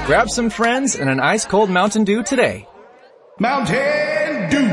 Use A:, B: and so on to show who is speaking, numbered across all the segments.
A: Grab some friends and an ice-cold Mountain Dew today.
B: Mountain Dew.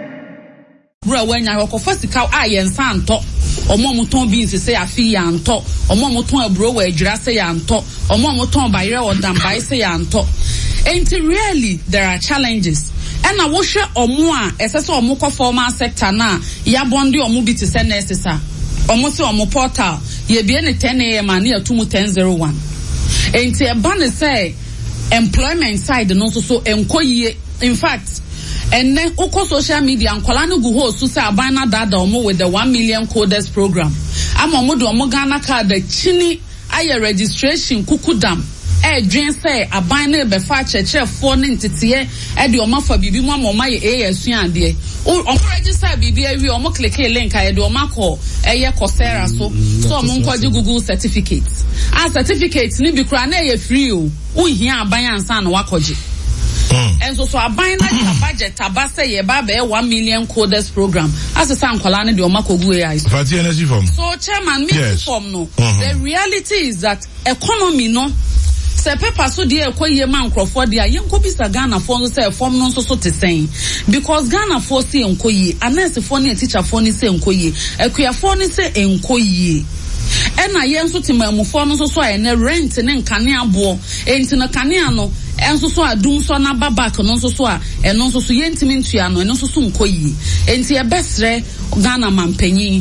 C: Bro, when you go for sika ayen santo, omo muton beans say afi yanto, omo muton bro we dra say yanto, omo muton bayre or dambai say yanto. And really there are challenges. And I wish omo a esese omo ko formal sector na ya bondi omo bi te se necessary. Omo se omo portal ye be ne 10 am and ya 1001. And te ban say employment side no so enkoye. In fact, and then oko social media and kolano go host to say abana dada omo with the 1 million coders program. I'm omo do omo Ghana card the chini aye registration kukudam. Dream say abana be fa cheche phone ntitiye e de omo fa bibi mo mo maye ASU ade. Omo register bibi awi omo click link aye de omo call eye Coursera so omo nkoje Google certificate. A certificate ni bi kra na ye free o. Uhia abanya ansa na wakoje. And so I buy na budget tabase ye ba be 1 million coders program. As a san kwala ne de o makogu AI. So chairman me form no. The reality is that economy no se paper so dey ekoye man crofo dey yenko bisa Ghana for no say form no so te sen because Ghana for say enkoye anese for ne teacher for ne say enkoye akuya for ne say enkoye. Ena yenso timamufo no so ene rent ne nkane abo enti na kane ano enso so adum so na babak no so a eno so yentimi ntua no eno so nkoyi enti e besre Ghana mampanyin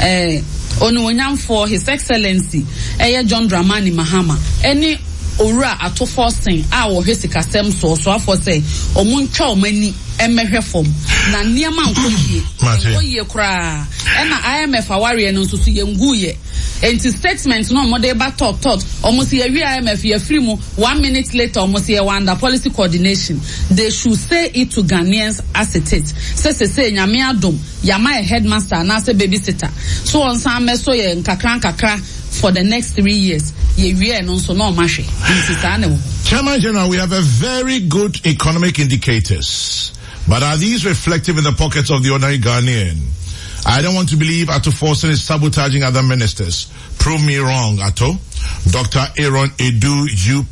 C: onu onyamfo His Excellency John Dramani Mahama eni owura atoforsen a wo hwesika sem so afo say omuntwa omani emehwe fom na niema nkoyi kura ena IMF aware no so yenguye enti statement no mo dey ba talk almost ye IMF ye free mu 1 minute later almost ye under policy coordination. They should say it to Ghanaians as it is. Say nyame adom yama a headmaster na say babysitter so on san me so ye nkakra for the next 3 years ye wie no so no mahwe.
B: Chairman General, we have a very good economic indicators, but are these reflective in the pockets of the ordinary Ghanaian? I don't want to believe Ato Forson is sabotaging other ministers. Prove me wrong, Ato. Dr. Aaron Edu,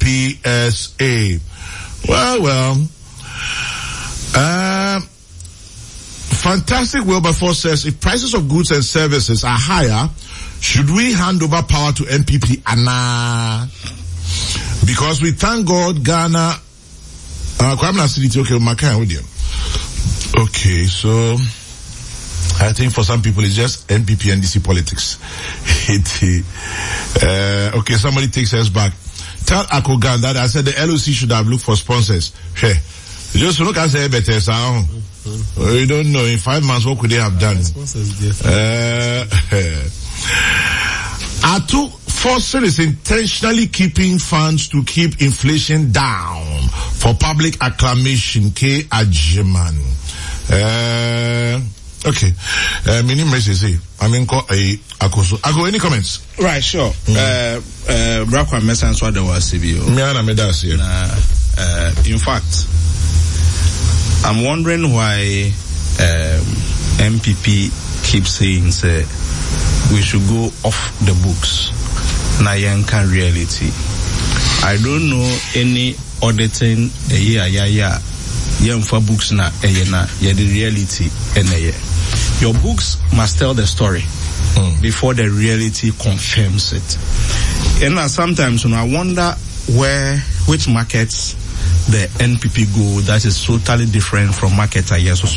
B: UPSA. Well. Fantastic Wilberforce says, if prices of goods and services are higher, should we hand over power to NPP? Anna. Because we thank God, Ghana, okay, so I think for some people it's just NPP and DC politics. Okay, somebody takes us back. Tell Akogan that I said the LOC should have looked for sponsors. Hey, just look and say better. You don't know in 5 months what could they have done? Ato Forson is intentionally keeping funds to keep inflation down for public acclamation. K. Ajiman. Okay. Ago, any comments?
D: Right, sure. Brakwa Mesan Swada was CBO. In fact, I'm wondering why MPP keeps saying say we should go off the books. Na yankan reality. I don't know any auditing for books na the reality your books must tell the story before the reality confirms it. And sometimes when I wonder which markets the NPP go that is totally different from markets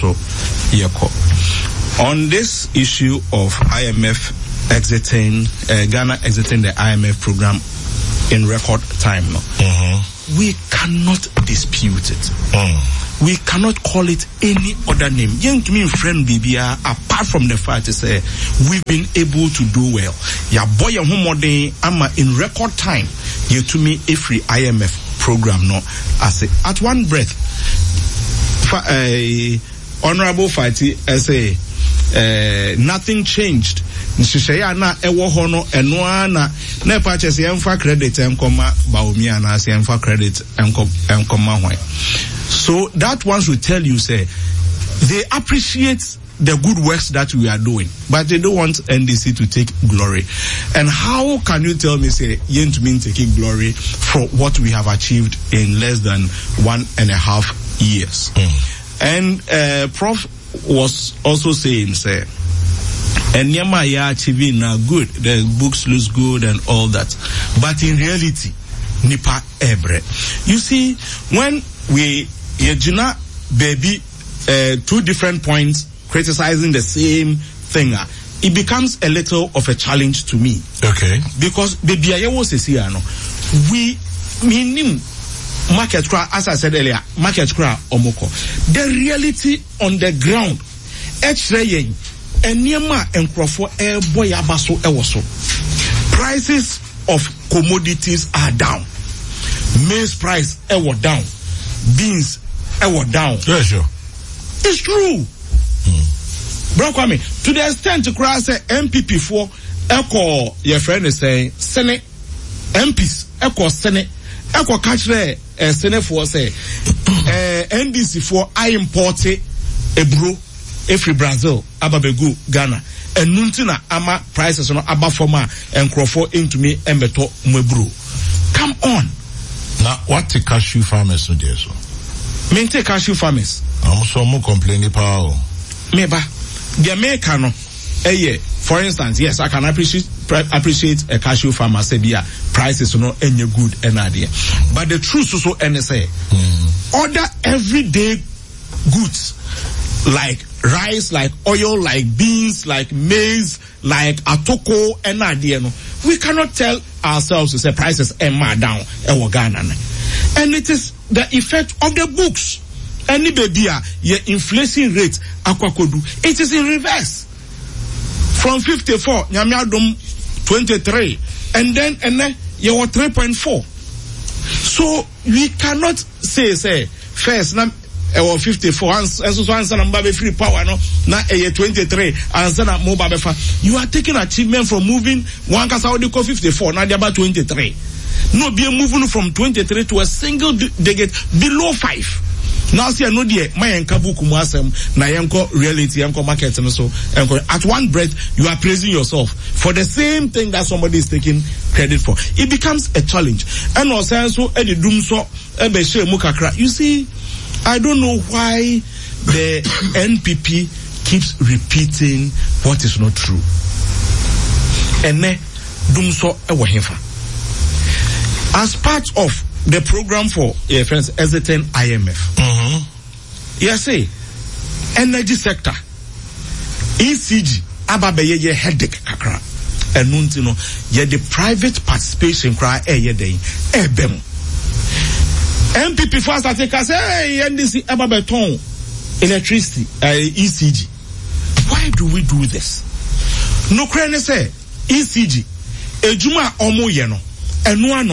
D: on this issue of IMF exiting Ghana exiting the IMF program in record time we cannot dispute it. We cannot call it any other name. Young to me friend BBR, apart from the fact to say we've been able to do well. Ya boy ama in record time you to me a free IMF program no as at one breath. Honorable Fati say nothing changed. Nshishaya na ewo hono enoa na purchase emfa credit enkoma baumia na se emfa credit enkoma hwan. So that one should tell you say they appreciate the good works that we are doing, but they don't want NDC to take glory. And how can you tell me, say, Yentumin taking glory for what we have achieved in less than 1.5 years? And Prof was also saying, say, and Nyama ya achieving now good, the books looks good and all that, but in reality, nipa ebre. You see, when we yejina baby 2 different points criticizing the same thing, it becomes a little of a challenge to me.
B: Okay.
D: Because baby ayewo sesi ano, we minim market cry, as I said earlier, market cry omoko. The reality on the ground, enyema enkrofo boy abaso ewoso. Prices of commodities are down. Maize price ewo down. Beans ewo down.
B: Yeah, sure.
D: It's true. Bro, Kwame, to the extent to cry say MPP for echo your friend is saying Senate MPs echo Senate echo catch there Senate for say NDC for I import a bro every Brazil ababegu Ghana and nuntina ama prices no aba forma and crofo into me embeto mwebro. Come on.
B: Now what the cashew farmers no there so?
D: Maintain cashew farmers.
B: I'm so more complaining power.
D: Meba the American for instance, yes, I can appreciate a cashew farmer say yeah, prices no any good and idea. But the truth also NSA order everyday goods like rice, like oil, like beans, like maize, like atoko and idea. No, we cannot tell ourselves to say prices are down in Ghana, and it is the effect of the books. Any baby, your inflation rate akwakodu, it is in reverse. From 54, nyamiadum 23, and then you were 3.4. So we cannot say first na 54 and so answer number free power no na 23 answer na mobile befa. You are taking achievement from moving one Saudi 54 na they about 23. No be moving from 23 to a single digit below 5. Now see I know the my enkabu kumasem na yanko reality yanko market and so at one breath you are praising yourself for the same thing that somebody is taking credit for. It becomes a challenge. And also edi dumso ebe she mukakra. You see, I don't know why the NPP keeps repeating what is not true. Ene dumso ewo hefa. As part of the program for friends Exiting IMF. Yes, say energy sector, ECG, ababeye ye headache kakra. Enuntino ye the private participation cry ye day ebem. MPP first I take say NDC ababeton electricity ECG. Why do we do this? No crane say ECG ejuma omo ye no enu